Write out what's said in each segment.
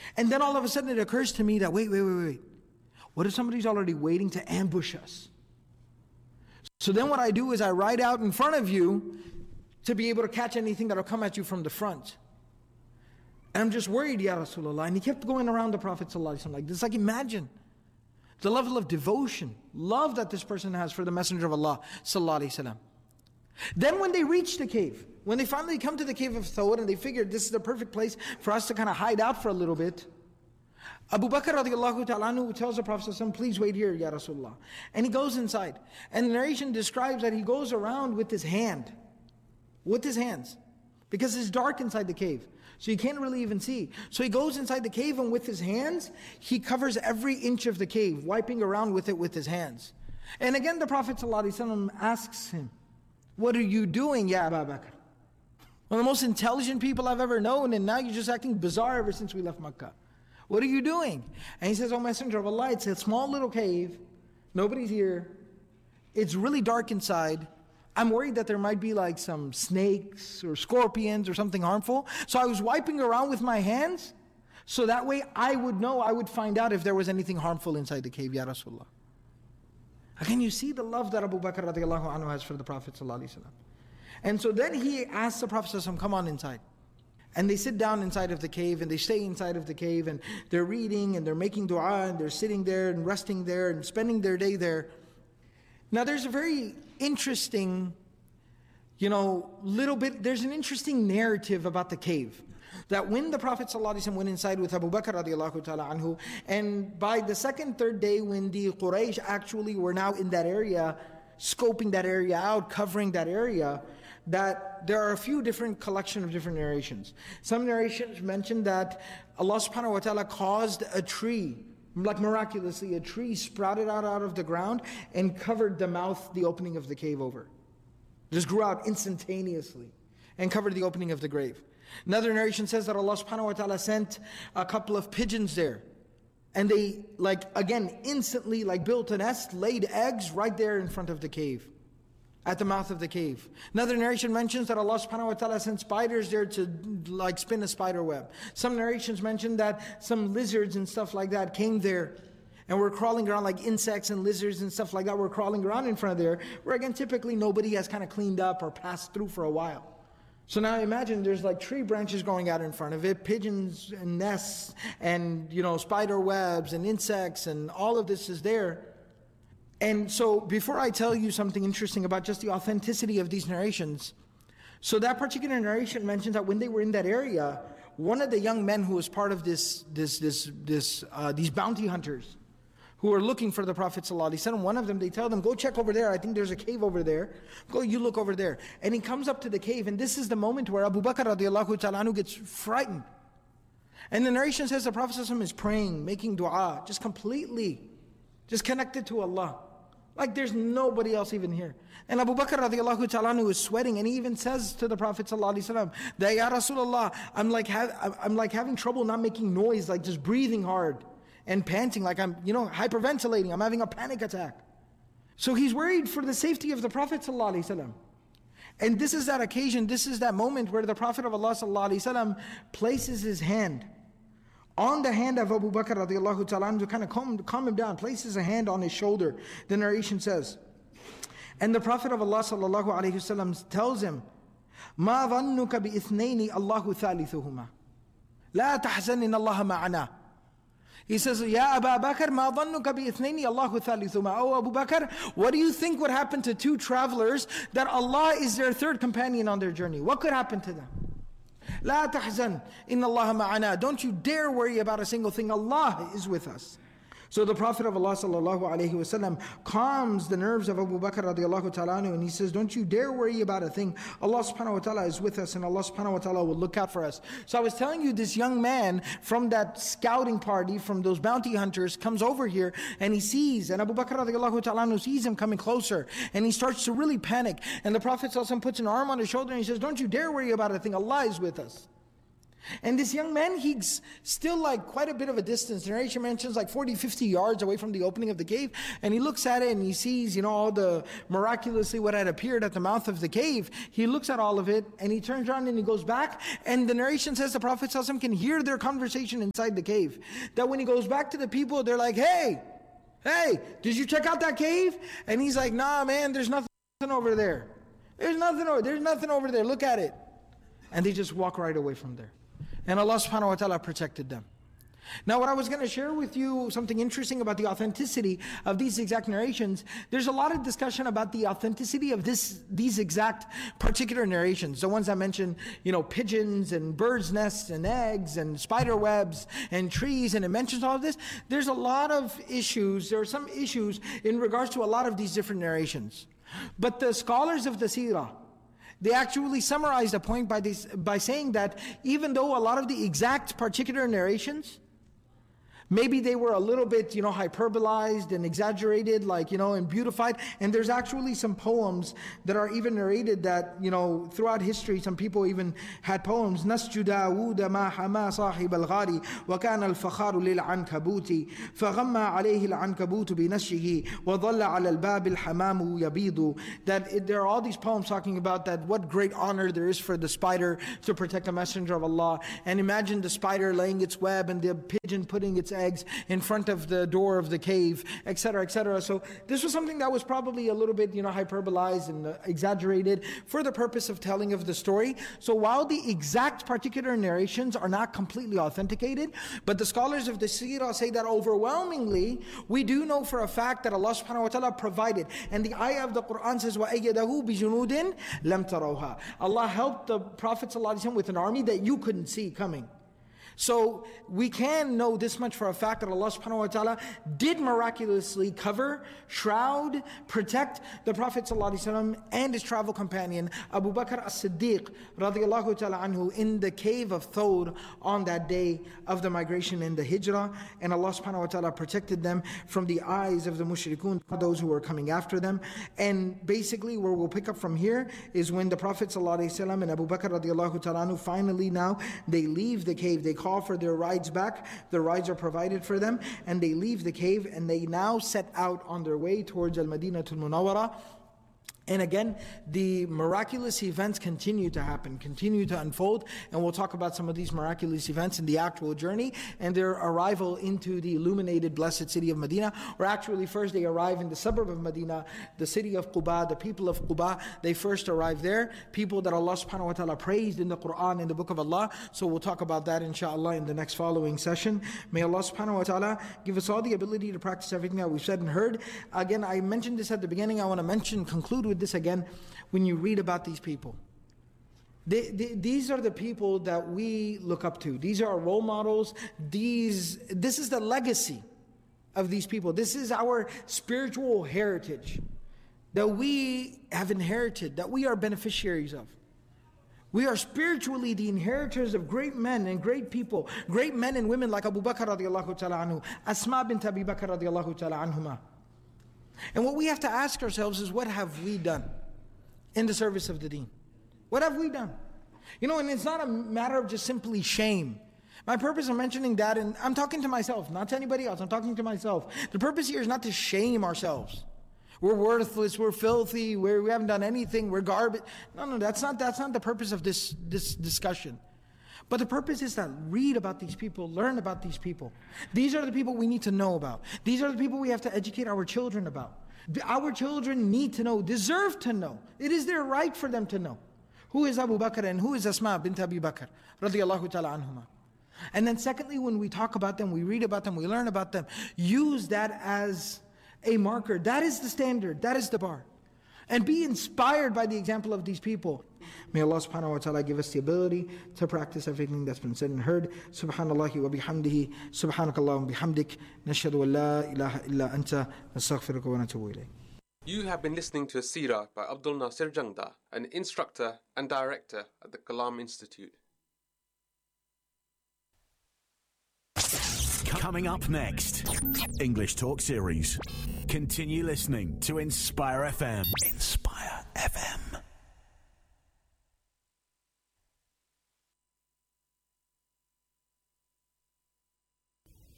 And then all of a sudden it occurs to me that, wait. What if somebody's already waiting to ambush us? So then what I do is I ride out in front of you to be able to catch anything that'll come at you from the front. And I'm just worried, Ya Rasulullah. And he kept going around the Prophet ﷺ like this. Like, imagine the level of devotion, love that this person has for the Messenger of Allah ﷺ. Then when they reach the cave, when they finally come to the cave of Thawr and they figured this is the perfect place for us to kind of hide out for a little bit, Abu Bakr radiallahu ta'ala anhu tells the Prophet ﷺ, please wait here, Ya Rasulullah. And he goes inside. And the narration describes that he goes around with his hand. With his hands. Because it's dark inside the cave. So you can't really even see. So he goes inside the cave and with his hands, he covers every inch of the cave, wiping around with it with his hands. And again the Prophet ﷺ asks him, what are you doing, Ya Abu Bakr? One of the most intelligent people I've ever known, and now you're just acting bizarre ever since we left Makkah. What are you doing? And he says, oh Messenger of Allah, it's a small little cave. Nobody's here. It's really dark inside. I'm worried that there might be like some snakes or scorpions or something harmful. So I was wiping around with my hands, so that way I would know, I would find out if there was anything harmful inside the cave, Ya Rasulullah. Again, you see the love that Abu Bakr radiallahu anhu has for the Prophet ﷺ. And so then he asks the Prophet ﷺ, come on inside. And they sit down inside of the cave and they stay inside of the cave and they're reading and they're making dua and they're sitting there and resting there and spending their day there. Now there's a very interesting, there's an interesting narrative about the cave. That when the Prophet ﷺ went inside with Abu Bakr radiallahu ta'ala anhu, and by the second, third day when the Quraysh actually were now in that area, scoping that area out, covering that area, that there are a few different collection of different narrations. Some narrations mention that Allah subhanahu wa ta'ala caused a tree, like miraculously, a tree sprouted out of the ground and covered the opening of the cave over. Just grew out instantaneously and covered the opening of the grave. Another narration says that Allah subhanahu wa ta'ala sent a couple of pigeons there. And they, instantly built a nest, laid eggs right there in front of the cave, at the mouth of the cave. Another narration mentions that Allah subhanahu wa ta'ala sent spiders there to spin a spider web. Some narrations mention that some lizards and stuff like that came there and were crawling around, like insects and lizards and stuff like that were crawling around in front of there, where again typically nobody has kind of cleaned up or passed through for a while. So now imagine there's tree branches growing out in front of it, pigeons and nests and spider webs and insects, and all of this is there. And so before I tell you something interesting about just the authenticity of these narrations, so that particular narration mentions that when they were in that area, one of the young men who was part of these bounty hunters who were looking for the Prophet ﷺ, one of them, they tell them, go check over there, I think there's a cave over there. Go, you look over there. And he comes up to the cave, and this is the moment where Abu Bakr radiallahu ta'ala anhu gets frightened. And the narration says the Prophet ﷺ is praying, making dua, just completely, just connected to Allah. Like there's nobody else even here. And Abu Bakr radiallahu ta'ala anhu is sweating, and he even says to the Prophet ﷺ, that Ya Rasulullah, I'm like having trouble not making noise, like just breathing hard and panting, like I'm hyperventilating, I'm having a panic attack. So he's worried for the safety of the Prophet ﷺ. And this is that occasion, this is that moment where the Prophet of Allah ﷺ places his hand on the hand of Abu Bakr radiallahu ta'ala to kind of calm him down, places a hand on his shoulder. The narration says, and the Prophet of Allah sallallahu alayhi wasallam tells him, مَا ظَنُّكَ بِإِثْنَيْنِ اللَّهُ ثَالِثُهُمَا لَا تَحْزَنْ إِنَّ اللَّهَ مَعَنَا. He says, Ya Abu Bakr, ma dhannuka bi ithnaini Allahu thalithuma. Oh Abu Bakr, what do you think would happen to two travelers that Allah is their third companion on their journey? What could happen to them? La tahzan, inna Allah ma'ana. Don't you dare worry about a single thing. Allah is with us. So the Prophet of Allah sallallahu alaihi wasallam calms the nerves of Abu Bakr radiallahu ta'ala anhu, and he says, don't you dare worry about a thing. Allah subhanahu wa ta'ala is with us, and Allah subhanahu wa ta'ala will look out for us. So I was telling you, this young man from that scouting party, from those bounty hunters, comes over here and he sees, and Abu Bakr radiallahu ta'ala anhu sees him coming closer, and he starts to really panic. And the Prophet sallallahu alaihi wasallam puts an arm on his shoulder and he says, don't you dare worry about a thing. Allah is with us. And this young man, he's still like quite a bit of a distance. The narration mentions like 40, 50 yards away from the opening of the cave. And he looks at it and he sees, all the miraculously what had appeared at the mouth of the cave. He looks at all of it and he turns around and he goes back. And the narration says the Prophet ﷺ can hear their conversation inside the cave. That when he goes back to the people, they're like, hey, did you check out that cave? And he's like, nah, man, there's nothing over there. There's nothing over there. Look at it. And they just walk right away from there. And Allah subhanahu wa ta'ala protected them. Now what I was going to share with you, something interesting about the authenticity of these exact narrations. There's a lot of discussion about the authenticity of these exact particular narrations. The ones that mention, pigeons and birds' nests and eggs and spider webs and trees, and it mentions all of this. There's a lot of issues, there are some issues in regards to a lot of these different narrations. But the scholars of the seerah, they actually summarized a point by saying that even though a lot of the exact particular narrations, maybe they were a little bit, hyperbolized and exaggerated, and beautified. And there's actually some poems that are even narrated that, throughout history, some people even had poems. نسج داود ما حما صاحب الغار وكان الفخار للعنكبوت فغمى عليه العنكبوت بنسجه وظل على الباب الحمام يبيض. That there are all these poems talking about that what great honor there is for the spider to protect the messenger of Allah. And imagine the spider laying its web and the pigeon putting its eggs in front of the door of the cave, etc., etc. So this was something that was probably a little bit, hyperbolized and exaggerated for the purpose of telling of the story. So while the exact particular narrations are not completely authenticated, but the scholars of the seerah say that overwhelmingly, we do know for a fact that Allah subhanahu wa ta'ala provided. And the ayah of the Quran says, وَأَيَّدَهُ بِجُنُودٍ لَمْ تَرَوْهَا. Allah helped the Prophet ﷺ with an army that you couldn't see coming. So we can know this much for a fact that Allah subhanahu wa ta'ala did miraculously cover, shroud, protect the Prophet ﷺ and his travel companion Abu Bakr as-Siddiq radiyallahu ta'ala anhu in the cave of Thawr on that day of the migration in the Hijrah. And Allah subhanahu wa ta'ala protected them from the eyes of the mushrikun, those who were coming after them. And basically where we'll pick up from here is when the Prophet ﷺ and Abu Bakr radiyallahu ta'ala anhu finally now they leave the cave. They call for their rides back. The rides are provided for them, and they leave the cave and they now set out on their way towards Al-Madinatul Munawwara. And again, the miraculous events continue to happen, continue to unfold, and we'll talk about some of these miraculous events in the actual journey and their arrival into the illuminated blessed city of Medina. Or actually first they arrive in the suburb of Medina, the city of Quba, the people of Quba, they first arrive there, people that Allah subhanahu wa ta'ala praised in the Quran, in the book of Allah. So we'll talk about that inshallah in the next following session. May Allah subhanahu wa ta'ala give us all the ability to practice everything that we've said and heard. Again, I mentioned this at the beginning, I want to conclude with this again. When you read about these people, these are the people that we look up to. These are our role models. This is the legacy of these people. This is our spiritual heritage that we have inherited, that we are beneficiaries of. We are spiritually the inheritors of great men and great people, great men and women like Abu Bakr radiallahu ta'ala anhu, Asma bint Abi Bakr radiallahu ta'ala anhuma. And what we have to ask ourselves is, what have we done in the service of the deen? What have we done? And it's not a matter of just simply shame. My purpose of mentioning that, and I'm talking to myself, not to anybody else, I'm talking to myself. The purpose here is not to shame ourselves. We're worthless, we're filthy, we haven't done anything, we're garbage. No, that's not the purpose of this discussion. But the purpose is to read about these people, learn about these people. These are the people we need to know about. These are the people we have to educate our children about. Our children need to know, deserve to know. It is their right for them to know. Who is Abu Bakr and who is Asma bint Abi Bakr radiyallahu ta'ala anhuma. And then secondly, when we talk about them, we read about them, we learn about them, use that as a marker. That is the standard, that is the bar. And be inspired by the example of these people. May Allah subhanahu wa ta'ala give us the ability to practice everything that's been said and heard. Subhanallahi wa bihamdihi, subhanakallahum bihamdik, nashhadu an la ilaha illa anta, nastaghfiruka wa natubu ilayk. You have been listening to a seerah by Abdul Nasir Jangda, an instructor and director at the Kalam Institute. Coming up next, English Talk Series. Continue listening to Inspire FM. Inspire FM.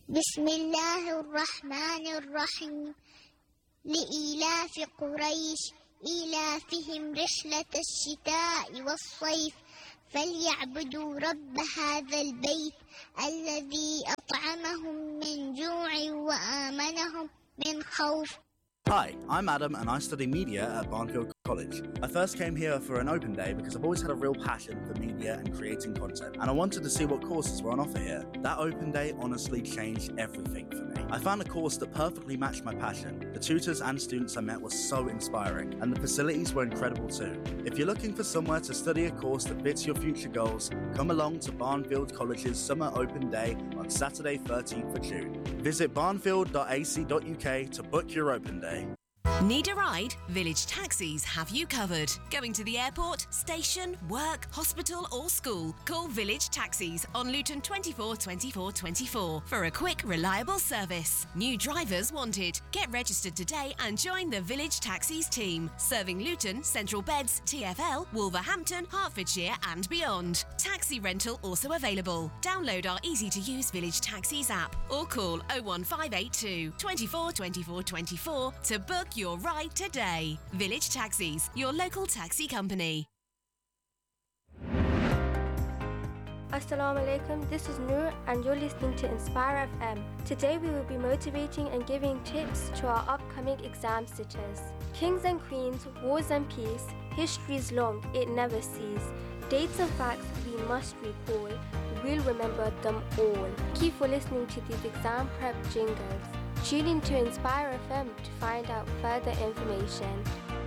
بسم الله الرحمن الرحيم لإيلاف قريش إيلافهم رحلة الشتاء والصيف فليعبدوا رب هذا البيت الذي أطعمهم من جوع وآمنهم من خوف. Hi, I'm Adam and I study media at Barnfield College. I first came here for an open day because I've always had a real passion for media and creating content, and I wanted to see what courses were on offer here. That open day honestly changed everything for me. I found a course that perfectly matched my passion. The tutors and students I met were so inspiring, and the facilities were incredible too. If you're looking for somewhere to study a course that fits your future goals, come along to Barnfield College's Summer Open Day on Saturday 13th of June. Visit barnfield.ac.uk to book your open day. Need a ride? Village Taxis have you covered. Going to the airport, station, work, hospital or school? Call Village Taxis on Luton 24 24 24 for a quick, reliable service. New drivers wanted. Get registered today and join the Village Taxis team. Serving Luton, Central Beds, TfL, Wolverhampton, Hertfordshire and beyond. Taxi rental also available. Download our easy-to-use Village Taxis app or call 01582 24 24 24 to book your ride today. Village Taxis, your local taxi company. Assalamu alaikum, this is Noor and you're listening to Inspire FM. Today we will be motivating and giving tips to our upcoming exam sitters. Kings and queens, wars and peace, history is long, it never ceases. Dates and facts we must recall, we'll remember them all. Keep for listening to these exam prep jingles. Tune in to Inspire FM to find out further information.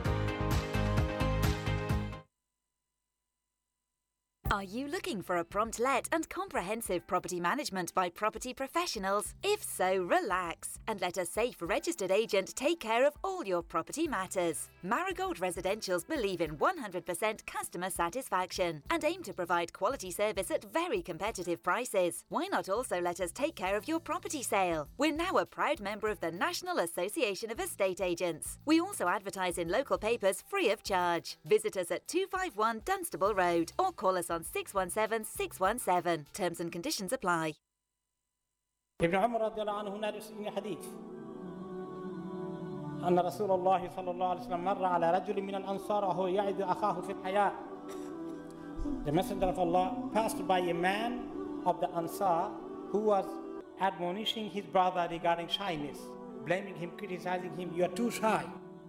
Are you looking for a prompt let and comprehensive property management by property professionals? If so, relax and let a safe registered agent take care of all your property matters. Marigold Residentials believe in 100% customer satisfaction and aim to provide quality service at very competitive prices. Why not also let us take care of your property sale? We're now a proud member of the National Association of Estate Agents. We also advertise in local papers free of charge. Visit us at 251 Dunstable Road or call us on 617 617. Terms and conditions apply. ابن عمر رضي الله عنه هنا يسمي حديث أن رسول الله صلى الله عليه وسلم مر على رجل من الأنصار وهو يعد أخاه في الحياة. The Messenger of Allah passed by a man of the Ansar who was admonishing his brother regarding shyness, blaming him, criticizing him, you are too shy.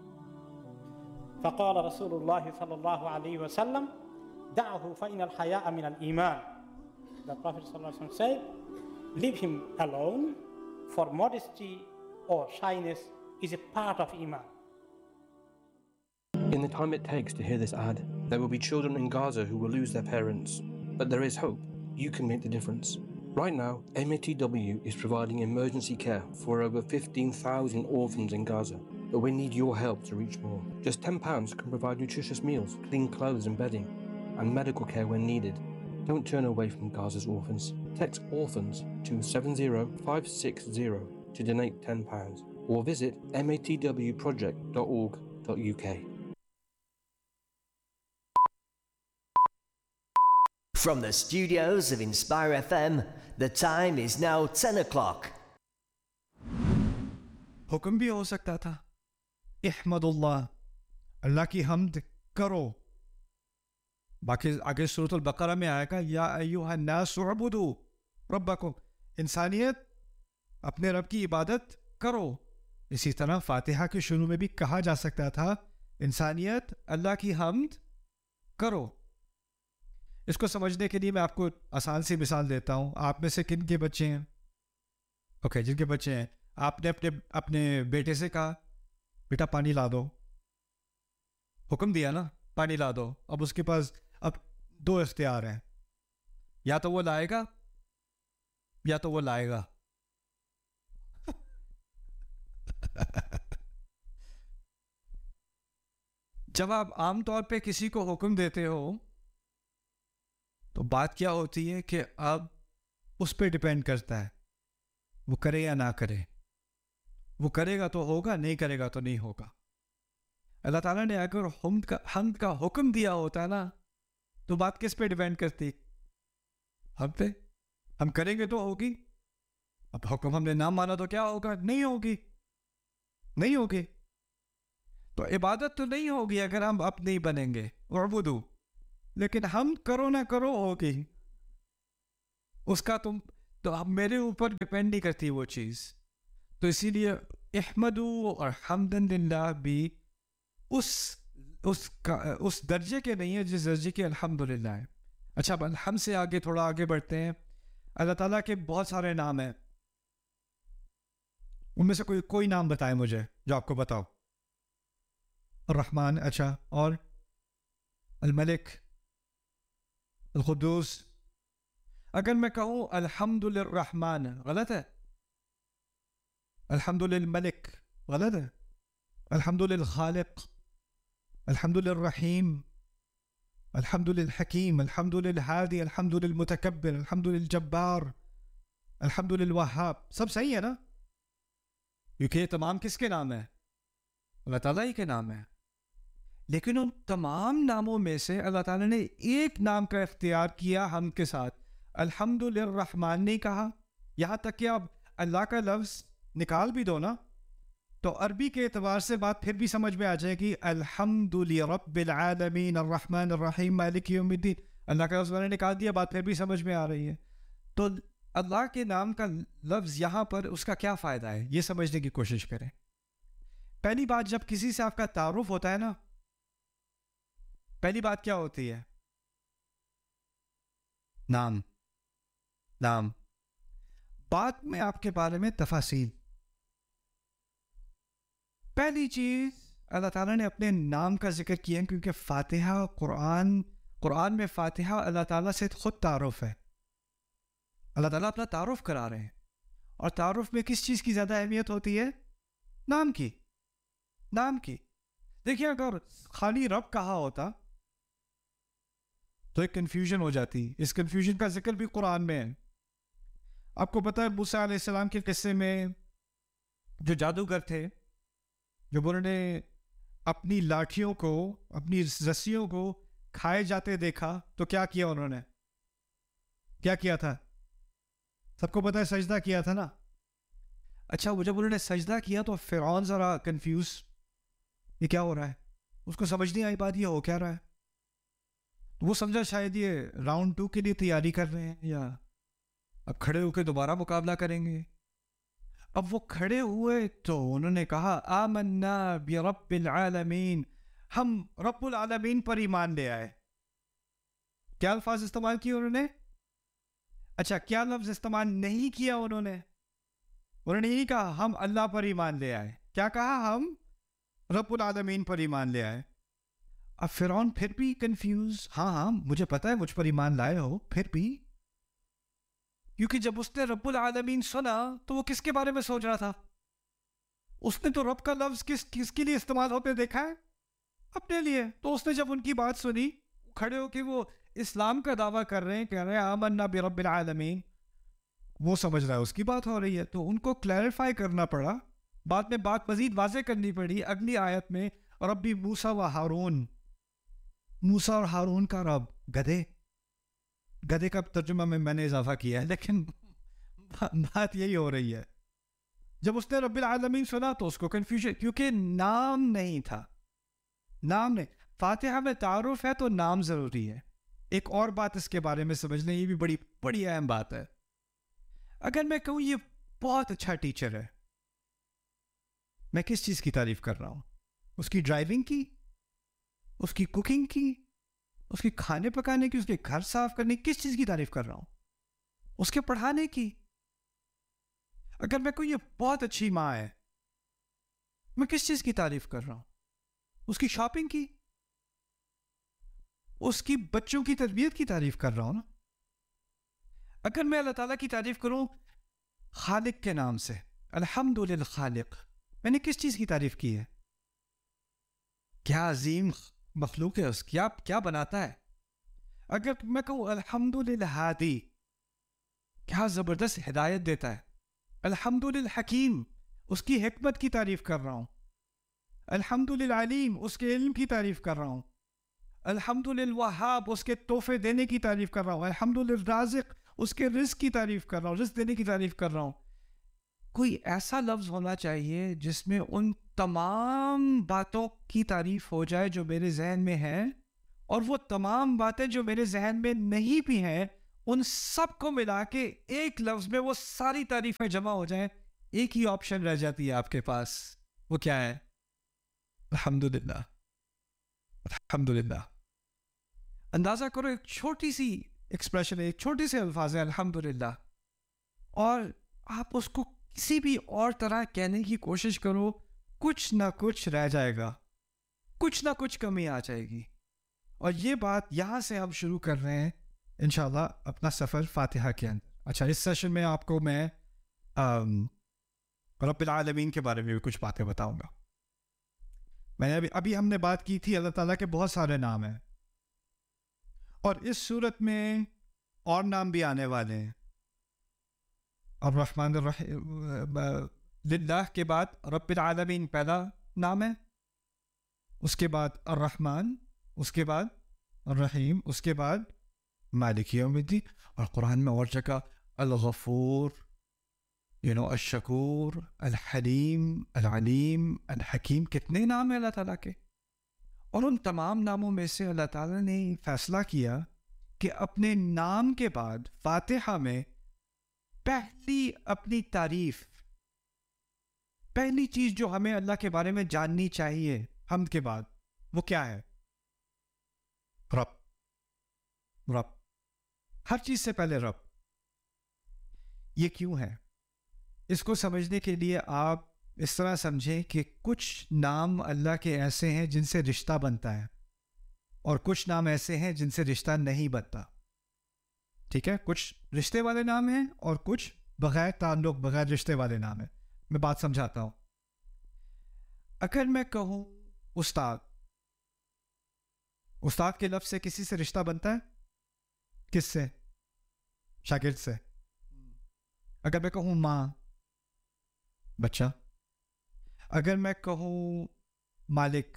فقال رسول الله صلى الله عليه وسلم دعه فإن الحياء من الإيمان. The Prophet ﷺ said, leave him alone, for modesty or shyness is a part of Iman. In the time it takes to hear this ad, there will be children in Gaza who will lose their parents. But there is hope. You can make the difference. Right now, MATW is providing emergency care for over 15,000 orphans in Gaza. But we need your help to reach more. Just £10 can provide nutritious meals, clean clothes and bedding, and medical care when needed. Don't turn away from Gaza's orphans. Text orphans to 70560 to donate £10 or visit matwproject.org.uk. From the studios of Inspire FM, the time is now 10 o'clock. हुक्म भी हो सकता था इहमदुल्लाह, अल्लाह की हम्द करो। बाकी आगे सूरत बकरा में आएगा या अय्युहन नास उअबुदू रब्बकुम, इंसानियत अपने रब की इबादत करो। इसी तरह फातिहा के शुरू में भी कहा जा सकता था इंसानियत अल्लाह की हम्द करो। इसको समझने के लिए मैं आपको आसान सी मिसाल देता हूँ। आप में से किन के बच्चे हैं? ओके, जिनके बच्चे हैं, आपने अपने बेटे से कहा बेटा पानी ला दो, हुक्म दिया ना पानी ला दो। अब उसके पास अब दो इख्तियार हैं, या तो वो लाएगा या तो वो लाएगा। जब आप आमतौर पे किसी को हुक्म देते हो तो बात क्या होती है कि अब उस पर डिपेंड करता है वो करे या ना करे। वो करेगा तो होगा, नहीं करेगा तो नहीं होगा। अल्लाह ताला ने अगर हम्द का हुक्म दिया होता ना तो बात किस पे डिपेंड करती? हम पे। हम करेंगे तो होगी, اب حکم ہم نے نہ مانا تو کیا ہوگا؟ نہیں ہوگی، نہیں ہوگی. تو عبادت تو نہیں ہوگی اگر ہم اب نہیں بنیں گے. اعبدو، لیکن ہم کرو نہ کرو ہوگی. اس کا تو اب میرے اوپر ڈپینڈ نہیں کرتی وہ چیز. تو اسی لیے احمدو اور حمدن للہ بھی اس درجے کے نہیں ہے جس درجے کے الحمدللہ ہے. اچھا، اب الحمد سے آگے تھوڑا آگے بڑھتے ہیں. اللہ تعالیٰ کے بہت سارے نام ہیں، ان میں سے کوئی نام بتائے مجھے جو آپ کو بتاؤ. الرحمن، اچھا، اور الملک، القدوس. اگر میں کہوں الحمد للرحمن غلط ہے؟ الحمد للملک غلط ہے؟ الحمد للخالق، الحمد للرحیم، الحمد للحکیم، الحمد للہادی، الحمد للمتکبر، الحمد للجبار، الحمد للوہاب، سب صحیح ہے نا؟ کیونکہ یہ تمام کس کے نام ہیں؟ اللہ تعالیٰ ہی کے نام ہیں. لیکن ان تمام ناموں میں سے اللہ تعالیٰ نے ایک نام کا اختیار کیا ہم کے ساتھ. الحمد للرحمن نہیں کہا. یہاں تک کہ اب اللہ کا لفظ نکال بھی دو نا تو عربی کے اعتبار سے بات پھر بھی سمجھ میں آ جائے گی. الحمد لرب العالمین الرحمن الرحیم مالک یوم الدین. اللہ کا لفظ میں نے نکال دیا، بات پھر بھی سمجھ میں آ رہی ہے. تو اللہ کے نام کا لفظ یہاں پر اس کا کیا فائدہ ہے، یہ سمجھنے کی کوشش کریں. پہلی بات، جب کسی سے آپ کا تعارف ہوتا ہے نا، پہلی بات کیا ہوتی ہے؟ نام. نام. بعد میں آپ کے بارے میں تفاصیل. پہلی چیز اللہ تعالیٰ نے اپنے نام کا ذکر کیا کیونکہ فاتحہ قرآن میں فاتحہ اللہ تعالیٰ سے خود تعارف ہے. اللہ تعالیٰ اپنا تعارف کرا رہے ہیں، اور تعارف میں کس چیز کی زیادہ اہمیت ہوتی ہے؟ نام کی. نام کی. دیکھیے، اگر خالی رب کہا ہوتا تو ایک کنفیوژن ہو جاتی. اس کنفیوژن کا ذکر بھی قرآن میں ہے. آپ کو پتہ ہے موسیٰ علیہ السلام کے قصے میں جو جادوگر تھے، جب انہوں نے اپنی لاٹھیوں کو، اپنی رسیوں کو کھائے جاتے دیکھا تو کیا کیا انہوں نے؟ کیا کیا تھا؟ سب کو پتہ ہے، سجدہ کیا تھا نا. اچھا، وہ جب انہوں نے سجدہ کیا تو فرعون ذرا کنفیوز، یہ کیا ہو رہا ہے؟ اس کو سمجھ نہیں آئی بات، یہ ہو کیا رہا ہے. وہ سمجھا شاید یہ راؤنڈ 2 کے لیے تیاری کر رہے ہیں، یا اب کھڑے ہو کے دوبارہ مقابلہ کریں گے. اب وہ کھڑے ہوئے تو انہوں نے کہا آمنا برب العالمین، ہم رب العالمین پر ایمان لے آئے. کیا الفاظ استعمال کیے انہوں نے؟ اچھا، کیا لفظ استعمال نہیں کیا انہوں نے یہ نہیں کہا ہم اللہ پر ایمان لے آئے. کیا کہا؟ ہم رب العالمین پر ایمان لے آئے. اب فرعون پھر بھی کنفیوز. ہاں مجھے پتہ ہے مجھ پر ایمان لائے ہو، پھر بھی، کیونکہ جب اس نے رب العالمین سنا تو وہ کس کے بارے میں سوچ رہا تھا؟ اس نے تو رب کا لفظ کس کے لیے استعمال ہوتے دیکھا ہے؟ اپنے لیے. تو اس نے جب ان کی بات سنی، کھڑے ہو کے وہ اسلام کا دعویٰ کر رہے ہیں، کہہ رہے ہیں آمنا برب العالمین، وہ سمجھ رہا ہے اس کی بات ہو رہی ہے. تو ان کو کلیریفائی کرنا پڑا، بعد میں بات مزید واضح کرنی پڑی. اگلی آیت میں ربی موسیٰ و ہارون، موسیٰ اور ہارون کا رب. گدھے کا ترجمہ میں نے اضافہ کیا ہے، لیکن بات یہی ہو رہی ہے. جب اس نے رب العالمین سنا تو اس کو کنفیوژن، کیونکہ نام نہیں تھا. نام نہیں. فاتحہ میں تعارف ہے تو نام ضروری ہے. ایک اور بات اس کے بارے میں سمجھ لیں، یہ بھی بڑی بڑی اہم بات ہے. اگر میں کہوں یہ بہت اچھا ٹیچر ہے، میں کس چیز کی تعریف کر رہا ہوں؟ اس کی ڈرائیونگ کی، اس کی کوکنگ کی، اس کے کھانے پکانے کی، اس کے گھر صاف کرنے کی، کس چیز کی تعریف کر رہا ہوں؟ اس کے پڑھانے کی. اگر میں کوئی یہ بہت اچھی ماں ہے، میں کس چیز کی تعریف کر رہا ہوں؟ اس کی شاپنگ کی، اس کی بچوں کی تربیت کی تعریف کر رہا ہوں نا. اگر میں اللہ تعالیٰ کی تعریف کروں خالق کے نام سے، الحمد للخالق، میں نے کس چیز کی تعریف کی ہے؟ کیا عظیم مخلوق ہے اس کی، کیا بناتا ہے. اگر میں کہوں الحمد للہادی، کیا زبردست ہدایت دیتا ہے. الحمد للحکیم، اس کی حکمت کی تعریف کر رہا ہوں. الحمد للعلیم، اس کے علم کی تعریف کر رہا ہوں. الحمد للوہاب، اس کے تحفے دینے کی تعریف کر رہا ہوں. الحمد للرازق، اس کے رزق کی تعریف کر رہا ہوں، رزق دینے کی تعریف کر رہا ہوں. کوئی ایسا لفظ ہونا چاہیے جس میں ان تمام باتوں کی تعریف ہو جائے جو میرے ذہن میں ہیں، اور وہ تمام باتیں جو میرے ذہن میں نہیں بھی ہیں ان سب کو ملا کے ایک لفظ میں وہ ساری تعریفیں جمع ہو جائیں. ایک ہی آپشن رہ جاتی ہے آپ کے پاس. وہ کیا ہے؟ الحمدللہ. الحمدللہ. اندازہ کرو ایک چھوٹی سی ایکسپریشن ہے، ایک چھوٹی سے الفاظ ہے الحمدللہ، اور آپ اس کو کسی بھی اور طرح کہنے کی کوشش کرو، کچھ نہ کچھ رہ جائے گا، کچھ نہ کچھ کمی آ جائے گی. اور یہ بات یہاں سے ہم شروع کر رہے ہیں انشاءاللہ اپنا سفر فاتحہ کے اندر. اچھا، اس سیشن میں آپ کو میں رب العالمین کے بارے میں بھی کچھ باتیں بتاؤں گا. میں نے ابھی ہم نے بات کی تھی اللہ تعالیٰ کے بہت سارے نام ہیں، اور اس صورت میں اور نام بھی آنے والے ہیں. الرحمن الرحیم، للہ کے بعد رب العالمین پہلا نام ہے، اس کے بعد الرحمن، اس کے بعد الرحیم، اس کے بعد مالک یوم الدین. اور قرآن میں اور جگہ الغفور، الشکور، الحلیم، العلیم، الحکیم، کتنے نام ہیں اللہ تعالیٰ کے. اور ان تمام ناموں میں سے اللہ تعالیٰ نے فیصلہ کیا کہ اپنے نام کے بعد فاتحہ میں پہلی اپنی تعریف، پہلی چیز جو ہمیں اللہ کے بارے میں جاننی چاہیے حمد کے بعد، وہ کیا ہے؟ رب. رب، ہر چیز سے پہلے رب. یہ کیوں ہے؟ اس کو سمجھنے کے لیے آپ اس طرح سمجھیں کہ کچھ نام اللہ کے ایسے ہیں جن سے رشتہ بنتا ہے، اور کچھ نام ایسے ہیں جن سے رشتہ نہیں بنتا. ٹھیک ہے؟ کچھ رشتے والے نام ہیں اور کچھ بغیر تعلق، بغیر رشتے والے نام ہیں. میں بات سمجھاتا ہوں. اگر میں کہوں استاد، استاد کے لفظ سے کسی سے رشتہ بنتا ہے؟ کس سے؟ شاگرد سے. اگر میں کہوں ماں، بچہ. اگر میں کہوں مالک،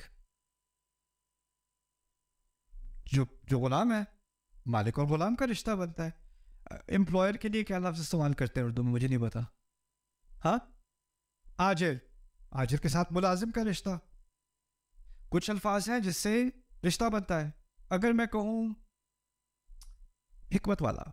جو غلام ہے، مالک اور غلام کا رشتہ بنتا ہے. امپلائر کے لیے کیا لفظ استعمال کرتے ہیں اردو میں؟ مجھے نہیں پتا. ہاں، آجر، آجر کے ساتھ ملازم کا رشتہ. کچھ الفاظ ہیں جس سے رشتہ بنتا ہے. اگر میں کہوں حکمت والا،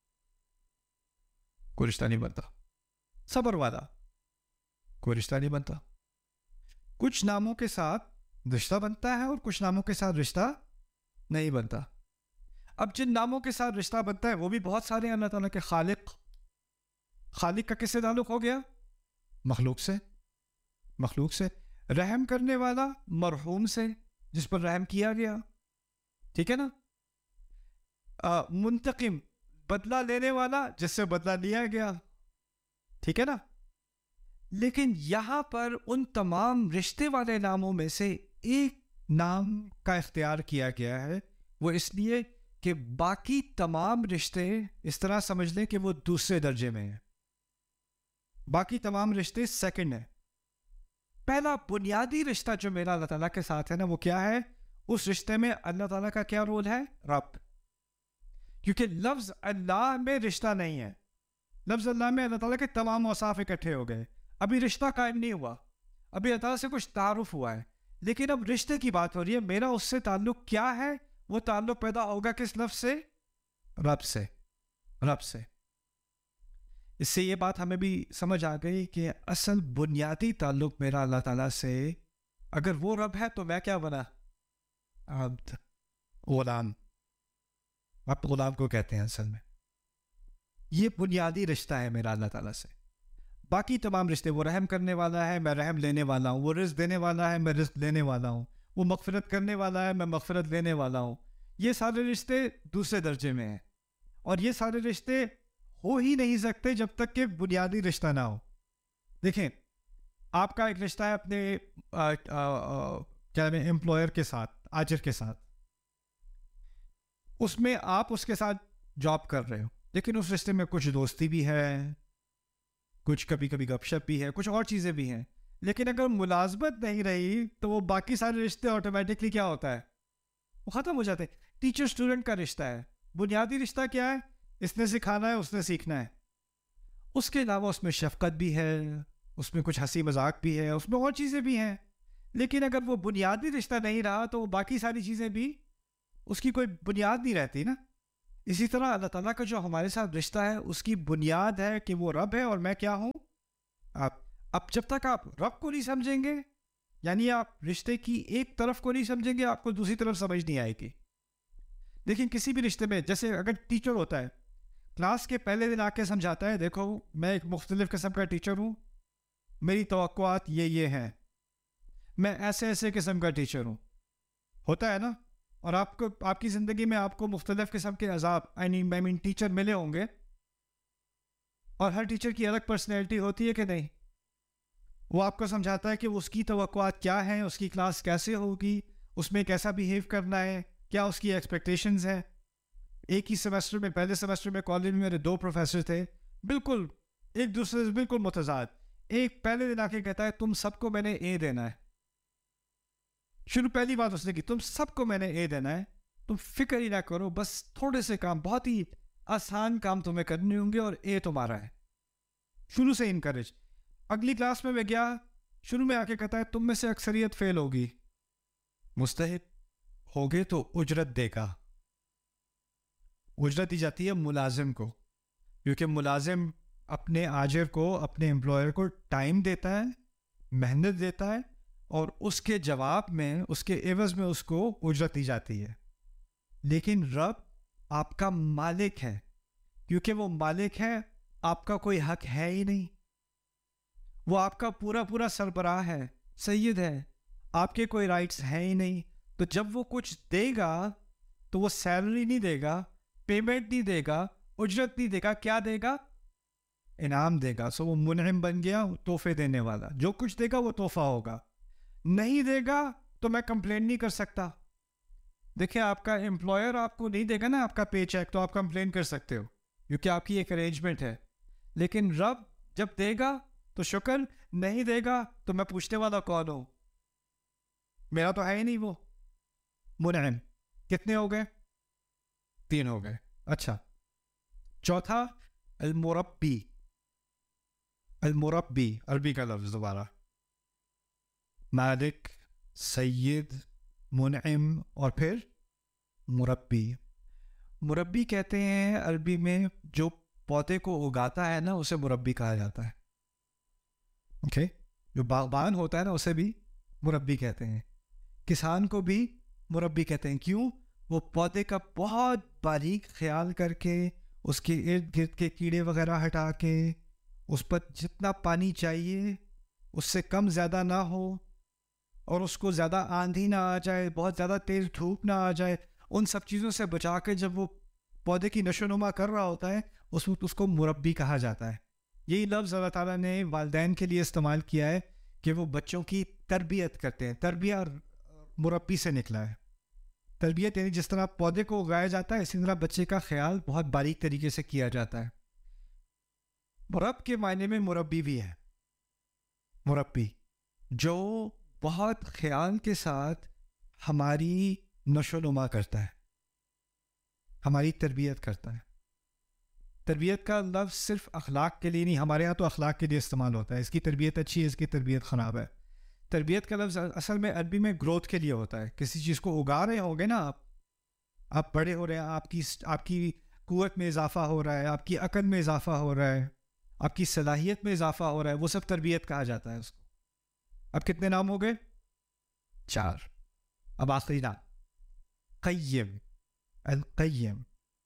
کوئی رشتہ نہیں بنتا. صبر والا، کوئی رشتہ نہیں بنتا. کچھ ناموں کے ساتھ رشتہ بنتا ہے اور کچھ ناموں کے ساتھ رشتہ نہیں بنتا. اب جن ناموں کے ساتھ رشتہ بنتا ہے وہ بھی بہت سارے ہیں. اللہ تعالیٰ کے خالق، خالق کا کس سے تعلق ہو گیا؟ مخلوق سے. مخلوق سے. رحم کرنے والا، مرحوم سے، جس پر رحم کیا گیا. ٹھیک ہے نا؟ منتقم، بدلہ لینے والا، جس سے بدلہ لیا گیا. ٹھیک ہے نا؟ لیکن یہاں پر ان تمام رشتے والے ناموں میں سے ایک نام کا اختیار کیا گیا ہے. وہ اس لیے کہ باقی تمام رشتے اس طرح سمجھ لیں کہ وہ دوسرے درجے میں ہیں. باقی تمام رشتے سیکنڈ ہیں. پہلا بنیادی رشتہ جو میرا اللہ تعالیٰ کے ساتھ ہے نا، وہ کیا ہے؟ اس رشتے میں اللہ تعالیٰ کا کیا رول ہے؟ رب. کیونکہ لفظ اللہ میں رشتہ نہیں ہے. لفظ اللہ میں اللہ تعالیٰ کے تمام اوصاف اکٹھے ہو گئے. ابھی رشتہ قائم نہیں ہوا، ابھی اللہ تعالیٰ سے کچھ تعارف ہوا ہے، لیکن اب رشتے کی بات ہو رہی ہے. میرا اس سے تعلق کیا ہے؟ وہ تعلق پیدا ہوگا کس لفظ سے؟ رب سے. رب سے. اس سے یہ بات ہمیں بھی سمجھ آ گئی کہ اصل بنیادی تعلق میرا اللہ تعالیٰ سے، اگر وہ رب ہے تو میں کیا بنا؟ عبد، غلام. آپ غلام کو کہتے ہیں اصل میں. یہ بنیادی رشتہ ہے میرا اللہ تعالیٰ سے. باقی تمام رشتے، وہ رحم کرنے والا ہے، میں رحم لینے والا ہوں. وہ رزق دینے والا ہے، میں رزق لینے والا ہوں. وہ مغفرت کرنے والا ہے، میں مغفرت لینے والا ہوں. یہ سارے رشتے دوسرے درجے میں ہیں، اور یہ سارے رشتے ہو ہی نہیں سکتے جب تک کہ بنیادی رشتہ نہ ہو. دیکھیں، آپ کا ایک رشتہ ہے اپنے کیا نام ہے، امپلائر کے ساتھ، آجر کے ساتھ. اس میں آپ اس کے ساتھ جاب کر رہے ہو، لیکن اس رشتے میں کچھ دوستی بھی ہے، کچھ کبھی کبھی گپ شپ بھی ہے، کچھ اور چیزیں بھی ہیں. لیکن اگر ملازمت نہیں رہی تو وہ باقی سارے رشتے آٹومیٹکلی کیا ہوتا ہے؟ وہ ختم ہو جاتے ہیں. ٹیچر اسٹوڈنٹ کا رشتہ ہے. بنیادی رشتہ کیا ہے؟ اس نے سکھانا ہے، اس نے سیکھنا ہے. اس کے علاوہ اس میں شفقت بھی ہے، اس میں کچھ ہنسی مذاق بھی ہے، اس میں اور چیزیں بھی ہیں. لیکن اگر وہ بنیادی رشتہ نہیں رہا تو باقی ساری چیزیں بھی اس کی کوئی بنیاد نہیں رہتی نا. اسی طرح اللہ تعالیٰ کا جو ہمارے ساتھ رشتہ ہے اس کی بنیاد ہے کہ وہ رب ہے اور میں کیا ہوں. اب جب تک آپ رب کو نہیں سمجھیں گے، یعنی آپ رشتے کی ایک طرف کو نہیں سمجھیں گے، آپ کو دوسری طرف سمجھ نہیں آئے گی. لیکن کسی بھی رشتے میں، جیسے اگر ٹیچر ہوتا ہے، کلاس کے پہلے دن آ کے سمجھاتا ہے دیکھو میں ایک مختلف قسم کا ٹیچر ہوں، میری توقعات یہ ہیں، میں ایسے ایسے قسم کا ٹیچر ہوں، ہوتا ہے نا. اور آپ کی زندگی میں آپ کو مختلف قسم کے عذاب ٹیچر ملے ہوں گے، اور ہر ٹیچر کی الگ پرسنالٹی ہوتی ہے کہ نہیں. وہ آپ کو سمجھاتا ہے کہ اس کی توقعات کیا ہیں، اس کی کلاس کیسے ہوگی، اس میں کیسا بیہیو کرنا ہے، کیا اس کی ایکسپیکٹیشنز ہیں. ایک ہی سیمسٹر میں، پہلے سیمسٹر میں کالج میں میرے 2 پروفیسر تھے، بالکل ایک دوسرے سے بالکل متضاد. ایک پہلے دن آ کے کہتا ہے تم سب کو میں نے اے دینا ہے. پہلی بات اس نے کی، تم سب کو میں نے اے دینا ہے، تم فکر ہی نہ کرو، بس تھوڑے سے کام، بہت ہی آسان کام تمہیں کرنے ہوں گے اور اے تمہارا ہے. شروع سے انکریج. اگلی کلاس میں گیا، شروع میں آ کے کہتا ہے تم میں سے اکثریت فیل ہوگی، مستحق ہوگے تو اجرت دے گا. اجرت دی جاتی ہے ملازم کو، کیونکہ ملازم اپنے آجر کو، اپنے امپلائر کو ٹائم دیتا ہے، محنت دیتا ہے، اور اس کے جواب میں، اس کے عوض میں اس کو اجرت دی جاتی ہے. لیکن رب آپ کا مالک ہے، کیونکہ وہ مالک ہے، آپ کا کوئی حق ہے ہی نہیں. وہ آپ کا پورا سربراہ ہے، سید ہے، آپ کے کوئی رائٹس ہیں ہی نہیں. تو جب وہ کچھ دے گا تو وہ سیلری نہیں دے گا، پیمنٹ نہیں دے گا، اجرت نہیں دے گا، کیا دے گا؟ انعام دے گا. سو وہ منعم بن گیا، تحفے دینے والا. جو کچھ دے گا وہ تحفہ ہوگا. نہیں دے گا تو میں کمپلین نہیں کر سکتا. دیکھیں آپ کا امپلائر آپ کو نہیں دے گا نا آپ کا پے چیک، تو آپ کمپلین کر سکتے ہو کیونکہ آپ کی ایک ارینجمنٹ ہے. لیکن رب جب دے گا تو شکر، نہیں دے گا تو میں پوچھنے والا کون ہوں؟ میرا تو ہے ہی نہیں وہ منعم. کتنے ہو گئے؟ 3 ہو گئے. اچھا، چوتھا المربی. المربی عربی کا لفظ، دوبارہ مالک، سید، منعم اور پھر مربی. مربی کہتے ہیں عربی میں جو پودے کو اگاتا ہے نا، اسے مربی کہا جاتا ہے. اوکے، جو باغبان ہوتا ہے نا اسے بھی مربی کہتے ہیں. کسان کو بھی مربی کہتے ہیں. کیوں؟ وہ پودے کا بہت باریک خیال کر کے، اس کے ارد گرد کے کیڑے وغیرہ ہٹا کے، اس پر جتنا پانی چاہیے اس سے کم زیادہ نہ ہو، اور اس کو زیادہ آندھی نہ آ جائے، بہت زیادہ تیز دھوپ نہ آ جائے، ان سب چیزوں سے بچا کے جب وہ پودے کی نشو نما کر رہا ہوتا ہے اس وقت اس کو مربی کہا جاتا ہے. یہی لفظ اللہ تعالیٰ نے والدین کے لیے استعمال کیا ہے کہ وہ بچوں کی تربیت کرتے ہیں. تربیہ مربی سے نکلا ہے. تربیت یعنی جس طرح پودے کو اگایا جاتا ہے، اسی طرح بچے کا خیال بہت باریک طریقے سے کیا جاتا ہے. رب کے معنی میں مربی بھی ہے. مربی جو بہت خیال کے ساتھ ہماری نشو نما کرتا ہے، ہماری تربیت کرتا ہے. تربیت کا لفظ صرف اخلاق کے لیے نہیں، ہمارے ہاں تو اخلاق کے لیے استعمال ہوتا ہے. اس کی تربیت اچھی ہے، اس کی تربیت خراب ہے. تربیت کا لفظ اصل میں عربی میں گروتھ کے لیے ہوتا ہے. کسی چیز کو اگا رہے ہوں گے نا آپ بڑے ہو رہے ہیں، آپ کی قوت میں اضافہ ہو رہا ہے، آپ کی عقل میں اضافہ ہو رہا ہے، آپ کی صلاحیت میں اضافہ ہو رہا ہے، وہ سب تربیت کہا جاتا ہے اس کو. اب کتنے نام ہو گئے؟ 4. اب آخری نام قیم. القیم.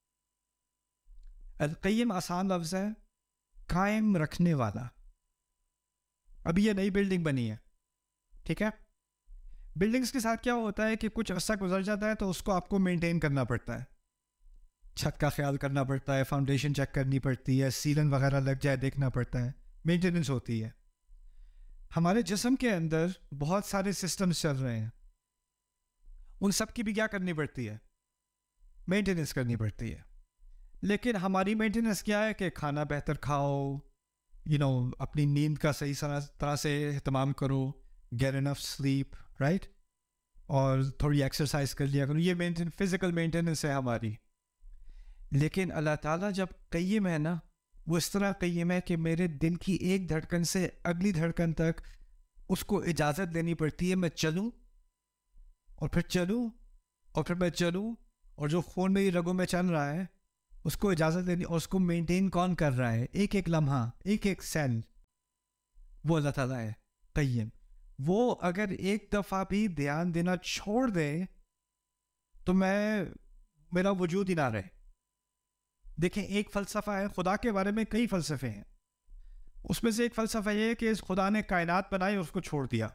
القیم آسان لفظ ہے، قائم رکھنے والا. ابھی یہ نئی بلڈنگ بنی ہے، ٹھیک ہے. بلڈنگز کے ساتھ کیا ہوتا ہے کہ کچھ عرصہ گزر جاتا ہے تو اس کو آپ کو مینٹین کرنا پڑتا ہے. چھت کا خیال کرنا پڑتا ہے، فاؤنڈیشن چیک کرنی پڑتی ہے، سیلن وغیرہ لگ جائے دیکھنا پڑتا ہے، مینٹیننس ہوتی ہے. ہمارے جسم کے اندر بہت سارے سسٹمز چل رہے ہیں، ان سب کی بھی کیا کرنی پڑتی ہے؟ مینٹیننس کرنی پڑتی ہے. لیکن ہماری مینٹیننس کیا ہے کہ کھانا بہتر کھاؤ، اپنی نیند کا صحیح طرح سے اہتمام کرو، گیٹ انف سلیپ، رائٹ، اور تھوڑی ایکسرسائز کر لیا کرو. یہ فزیکل مینٹیننس ہے ہماری. لیکن اللہ تعالیٰ جب قیم ہے نا، وہ اس طرح قیم ہے کہ میرے دل کی ایک دھڑکن سے اگلی دھڑکن تک اس کو اجازت دینی پڑتی ہے میں چلوں اور پھر چلوں اور پھر میں چلوں، اور جو خون میری رگوں میں چل رہا ہے اس کو اجازت دینی، اور اس کو مینٹین کون کر رہا ہے؟ ایک ایک لمحہ، ایک ایک سیل، وہ اللہ تعالیٰ ہے قیم. وہ اگر ایک دفعہ بھی دھیان دینا چھوڑ دے تو میرا وجود ہی نہ رہے. دیکھیں ایک فلسفہ ہے، خدا کے بارے میں کئی فلسفے ہیں، اس میں سے ایک فلسفہ یہ ہے کہ اس خدا نے کائنات بنائی اور اس کو چھوڑ دیا،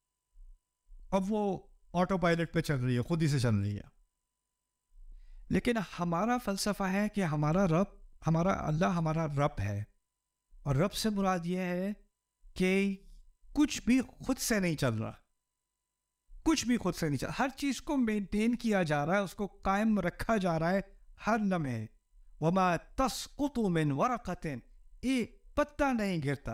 اب وہ آٹو پائلٹ پہ چل رہی ہے، خود ہی سے چل رہی ہے. لیکن ہمارا فلسفہ ہے کہ ہمارا رب، ہمارا اللہ ہمارا رب ہے، اور رب سے مراد یہ ہے کہ کچھ بھی خود سے نہیں چل رہا، کچھ بھی خود سے نہیں چل رہا، ہر چیز کو مینٹین کیا جا رہا ہے، اس کو قائم رکھا جا رہا ہے ہر لمحے. وما تسقط من ورقۃ، ایک پتا نہیں گرتا،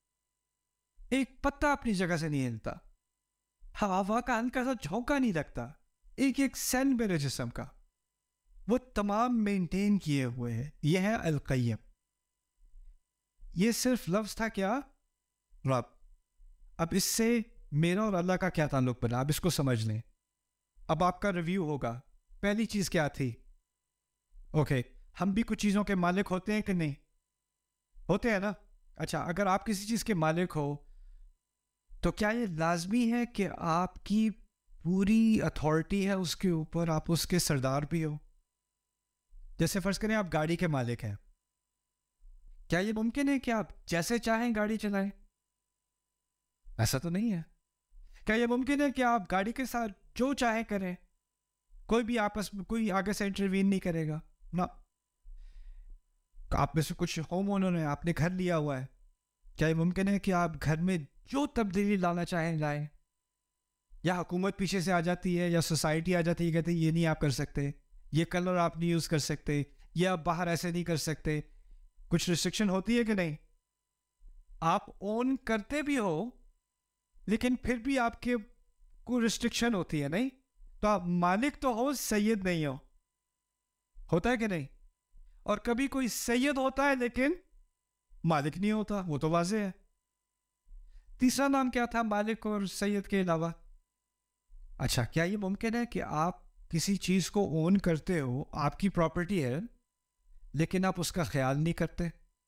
ایک پتا اپنی جگہ سے نہیں ہلتا، ہوا کا ہلکا سا جھونکا نہیں لگتا، ایک ایک سیل میرے جسم کا وہ تمام مینٹین کیے ہوئے ہیں. یہ ہے القیم. یہ صرف لفظ تھا کیا؟ رب. اب اس سے میرا اور اللہ کا کیا تعلق بنا؟ اب اس کو سمجھ لیں. اب آپ کا ریویو ہوگا. پہلی چیز کیا تھی؟ اوکے ہم بھی کچھ چیزوں کے مالک ہوتے ہیں کہ نہیں؟ ہوتے ہیں نا. اچھا اگر آپ کسی چیز کے مالک ہو تو کیا یہ لازمی ہے کہ آپ کی پوری اتھارٹی ہے اس کے اوپر، آپ اس کے سردار بھی ہو؟ جیسے فرض کریں آپ گاڑی کے مالک ہیں، کیا یہ ممکن ہے کہ آپ جیسے چاہیں گاڑی چلائیں؟ ایسا تو نہیں ہے. کیا یہ ممکن ہے کہ آپ گاڑی کے ساتھ جو چاہیں کریں، کوئی بھی آپس میں کوئی آگے سے انٹروین نہیں کرے گا؟ نہ. آپ میں سے کچھ ہوم اونر ہیں، آپ نے گھر لیا ہوا ہے، کیا یہ ممکن ہے کہ آپ گھر میں جو تبدیلی لانا چاہیں لائیں؟ یا حکومت پیچھے سے آ جاتی ہے، یا سوسائٹی آ جاتی ہے، کہتے ہیں یہ نہیں آپ کر سکتے، یہ کلر آپ نہیں یوز کر سکتے، یہ آپ باہر ایسے نہیں کر سکتے. کچھ ریسٹرکشن ہوتی ہے کہ نہیں؟ آپ اون کرتے بھی ہو لیکن پھر بھی آپ کے کوئی ریسٹرکشن ہوتی ہے نہیں؟ تو آپ مالک تو ہو، سید نہیں ہو. ہوتا ہے کہ نہیں؟ اور کبھی کوئی سید ہوتا ہے لیکن مالک نہیں ہوتا، وہ تو واضح ہے. تیسرا نام کیا تھا مالک اور سید کے علاوہ؟ اچھا کیا یہ ممکن ہے کہ آپ کسی چیز کو اون کرتے ہو، آپ کی پراپرٹی ہے، لیکن آپ اس کا خیال نہیں کرتے؟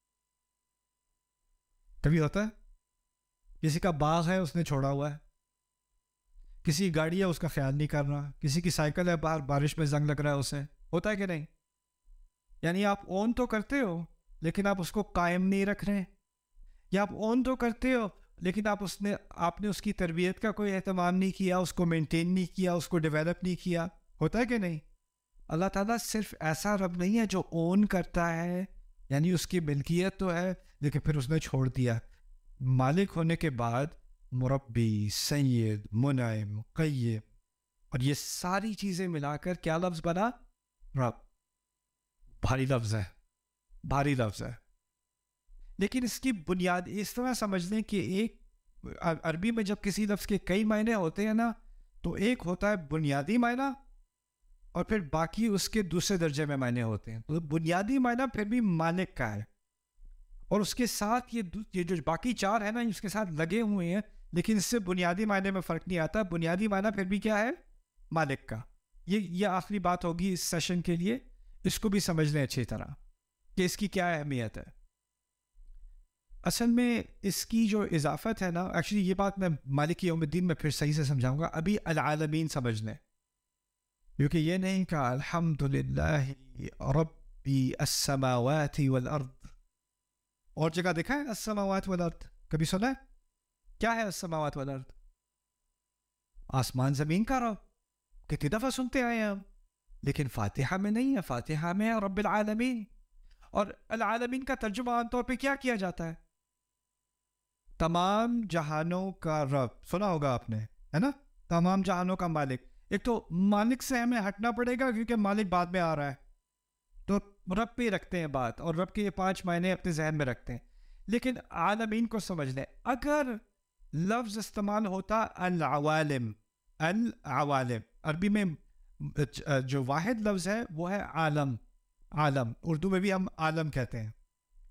کبھی ہوتا ہے؟ کسی کا باغ ہے اس نے چھوڑا ہوا ہے، کسی گاڑی ہے اس کا خیال نہیں کر رہا، کسی کی سائیکل ہے باہر بارش میں زنگ لگ رہا ہے اسے. ہوتا ہے کہ نہیں؟ یعنی آپ اون تو کرتے ہو لیکن آپ اس کو قائم نہیں رکھ رہے، یا آپ اون تو کرتے ہو لیکن آپ نے اس کی تربیت کا کوئی اہتمام نہیں کیا، اس کو مینٹین نہیں کیا، اس کو ڈیولپ نہیں کیا. ہوتا ہے کہ نہیں؟ اللہ تعالیٰ صرف ایسا رب نہیں ہے جو اون کرتا ہے، یعنی اس کی ملکیت تو ہے لیکن پھر اس نے چھوڑ دیا. مالک ہونے کے بعد مربی، سید، منعم، قیم، اور یہ ساری چیزیں ملا کر کیا لفظ بنا؟ رب. بھاری لفظ ہے، بھاری لفظ ہے. لیکن اس کی بنیاد اس طرح سمجھ لیں کہ ایک عربی میں جب کسی لفظ کے کئی معنی ہوتے ہیں نا، تو ایک ہوتا ہے بنیادی معنی اور پھر باقی اس کے دوسرے درجے میں معنی ہوتے ہیں. تو بنیادی معنی پھر بھی مالک کا ہے، اور اس کے ساتھ یہ جو باقی چار ہے نا اس کے ساتھ لگے ہوئے ہیں، لیکن اس سے بنیادی معنی میں فرق نہیں آتا. بنیادی معنی پھر بھی کیا ہے؟ مالک کا. یہ آخری بات ہوگی اس سیشن کے لیے. اس کو بھی سمجھ لیں اچھی طرح کہ اس کی کیا اہمیت ہے. اصل میں اس کی جو اضافت ہے نا، ایکچولی یہ بات میں مالک یوم الدین میں پھر صحیح سے سمجھاؤں گا. ابھی العالمین سمجھ لیں، کیونکہ یہ نہیں کہا الحمدللہ ربی السماوات والارض. اور جگہ دیکھا ہے السماوات والارض؟ کبھی سنا ہے؟ کیا ہے السماوات والارض؟ آسمان زمین کا رب. کتنی دفعہ سنتے آئے ہیں ہم، لیکن فاتحہ میں نہیں ہے. فاتحہ میں ہے رب العالمین. اور العالمین کا ترجمہ عام طور پہ کیا کیا جاتا ہے؟ تمام جہانوں کا رب. سنا ہوگا آپ نے، ہے نا؟ تمام جہانوں کا مالک. ایک تو مالک سے ہمیں ہٹنا پڑے گا کیونکہ مالک بعد میں آ رہا ہے، تو رب پہ رکھتے ہیں بات، اور رب کے یہ 5 معنی اپنے ذہن میں رکھتے ہیں. لیکن عالمین کو سمجھ لیں. اگر لفظ استعمال ہوتا العوالم، العوالم عربی میں جو واحد لفظ ہے وہ ہے عالم. عالم اردو میں بھی ہم عالم کہتے ہیں.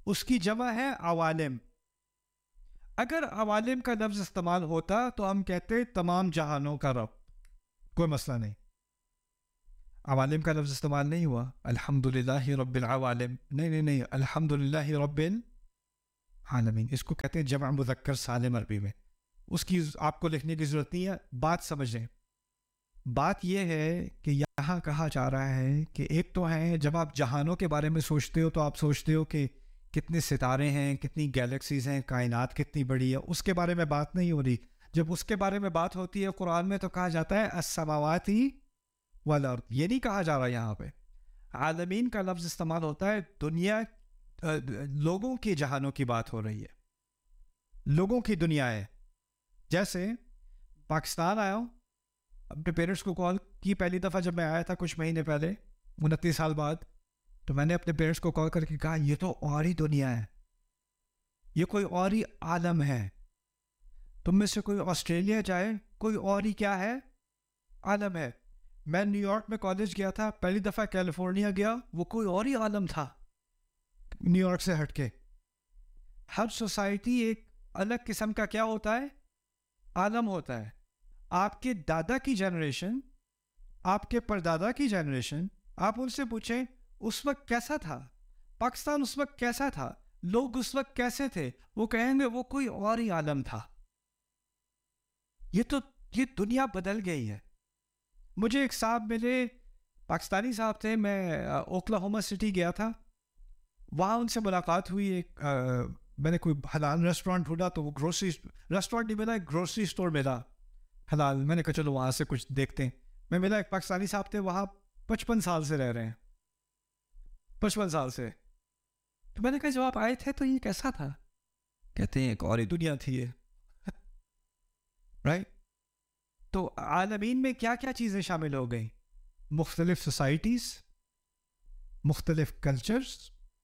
اس کی جمع ہے عوالم. اگر عوالم کا لفظ استعمال ہوتا تو ہم کہتے تمام جہانوں کا رب, کوئی مسئلہ نہیں. عوالم کا لفظ استعمال نہیں ہوا, الحمدللہ رب العوالم, نہیں, الحمدللہ رب العالمین, اس کو کہتے ہیں جمع مذکر سالم عربی میں. اس کی آپ کو لکھنے کی ضرورت نہیں ہے, بات سمجھیں. بات یہ ہے کہ یہاں کہا جا رہا ہے کہ ایک تو ہے جب آپ جہانوں کے بارے میں سوچتے ہو تو آپ سوچتے ہو کہ کتنے ستارے ہیں, کتنی گیلیکسیز ہیں, کائنات کتنی بڑی ہے, اس کے بارے میں بات نہیں ہو رہی. جب اس کے بارے میں بات ہوتی ہے قرآن میں تو کہا جاتا ہے السماوات والارض, یہ نہیں کہا جا رہا یہاں پہ. عالمین کا لفظ استعمال ہوتا ہے دنیا, لوگوں کے جہانوں کی بات ہو رہی ہے, لوگوں کی دنیا ہے. جیسے پاکستان آیا ہوں, اپنے پیرنٹس کو کال کی پہلی دفعہ جب میں آیا تھا کچھ مہینے پہلے 29 سال بعد, تو میں نے اپنے پیرنٹس کو کال کر کے کہا یہ تو اور ہی دنیا ہے, یہ کوئی اور ہی عالم ہے. تم میں سے کوئی آسٹریلیا جائے, کوئی اور ہی کیا ہے, عالم ہے. میں نیو یارک میں کالج گیا تھا, پہلی دفعہ کیلیفورنیا گیا, وہ کوئی اور ہی عالم تھا نیو یارک سے ہٹ کے. ہر سوسائٹی ایک الگ قسم کا کیا ہوتا ہے, عالم ہوتا ہے. آپ کے دادا کی جنریشن, آپ کے پردادا کی جنریشن, آپ ان سے پوچھیں اس وقت کیسا تھا, پاکستان اس وقت کیسا تھا, لوگ اس وقت کیسے تھے, وہ کہیں گے وہ کوئی اور ہی عالم تھا. یہ دنیا بدل گئی ہے. مجھے ایک صاحب ملے, پاکستانی صاحب تھے, میں اوکلاہوما سٹی گیا تھا, وہاں ان سے ملاقات ہوئی. ایک میں نے کوئی حلال ریسٹورینٹ ڈھونڈا تو وہ گروسری ریسٹورینٹ نہیں ملا, ایک گروسری اسٹور ملا حلال. میں نے کہا چلو وہاں سے کچھ دیکھتے ہیں. میں ملا, ایک پاکستانی صاحب تھے, وہاں 55 سال سے رہ رہے ہیں, 55 سال سے. تو میں نے کہا جب آپ آئے تھے تو یہ کیسا تھا, کہتے ہیں ایک اور ہی دنیا تھی یہ. رائٹ. تو عالمین میں کیا کیا چیزیں شامل ہو گئیں, مختلف سوسائٹیز, مختلف کلچرز,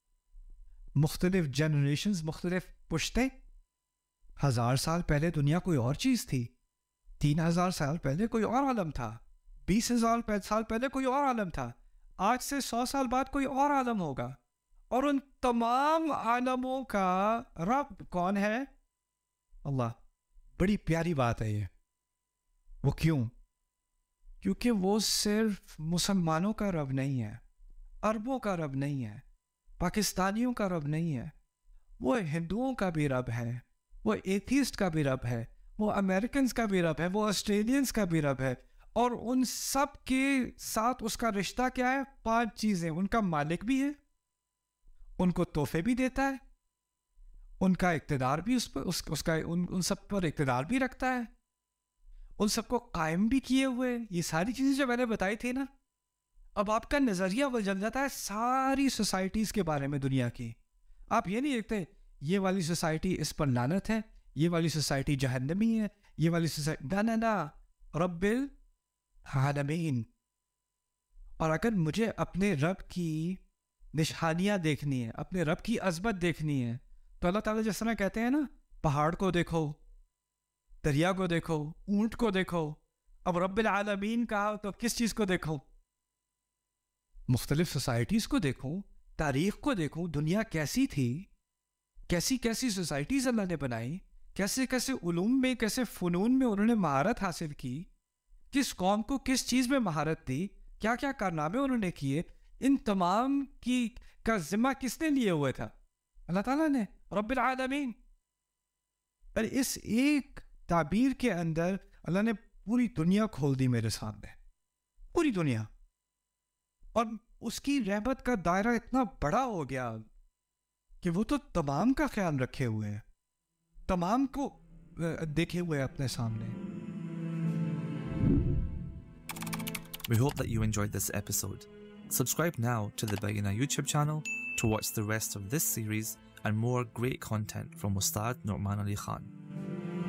مختلف جنریشنز, مختلف پشتیں. 1000 سال پہلے دنیا کوئی اور چیز تھی, 3000 سال پہلے کوئی اور عالم تھا, 20,000 سال پہلے کوئی اور عالم تھا, آج سے 100 سال بعد کوئی اور عالم ہوگا. اور ان تمام عالموں کا رب کون ہے, اللہ. بڑی پیاری بات ہے یہ. وہ کیوں؟ کیونکہ وہ صرف مسلمانوں کا رب نہیں ہے, عربوں کا رب نہیں ہے, پاکستانیوں کا رب نہیں ہے, وہ ہندوؤں کا بھی رب ہے, وہ ایتھیسٹ کا بھی رب ہے, وہ امریکنز کا بھی رب ہے, وہ آسٹریلینز کا بھی رب ہے. اور ان سب کے ساتھ اس کا رشتہ کیا ہے, 5 چیزیں. ان کا مالک بھی ہے, ان کو تحفے بھی دیتا ہے, ان کا اقتدار بھی ان سب پر اقتدار بھی رکھتا ہے, ان سب کو قائم بھی کیے ہوئے. یہ ساری چیزیں جو میں نے بتائی تھی نا, اب آپ کا نظریہ بدل جاتا ہے ساری سوسائٹیز کے بارے میں دنیا کی. آپ یہ نہیں دیکھتے یہ والی سوسائٹی اس پر لعنت ہے, یہ والی سوسائٹی جہنمی ہے, یہ والی سوسائٹی, نا رب العالمین. اور اگر مجھے اپنے رب کی نشانیاں دیکھنی ہے, اپنے رب کی عظمت دیکھنی ہے, تو اللہ تعالیٰ جس طرح کہتے ہیں نا, پہاڑ کو دیکھو, دریا کو دیکھو, اونٹ کو دیکھو. اب رب العالمین کہا تو کس چیز کو دیکھو, مختلف سوسائٹیز کو دیکھو, تاریخ کو دیکھو, دنیا کیسی تھی, کیسی کیسی سوسائٹیز اللہ نے بنائی, کیسے کیسے علوم میں, کیسے فنون میں انہوں نے مہارت حاصل کی, کس قوم کو کس چیز میں مہارت دی, کیا کیا کارنامے انہوں نے کیے. ان تمام کی کا ذمہ کس نے لیے ہوئے تھا, اللہ تعالیٰ نے, رب العالمین. اور اس ایک تعبیر کے اندر اللہ نے پوری دنیا کھول دی میرے سامنے, پوری دنیا. اور اس کی رحمت کا دائرہ اتنا بڑا ہو گیا کہ وہ تو تمام کا خیال رکھے ہوئے ہیں, تمام کو دیکھے ہوئے اپنے سامنے. We hope that you enjoyed this episode. Subscribe now to the Bayina YouTube channel to watch the rest of this series and more great content from Ustad Nu'man Ali Khan.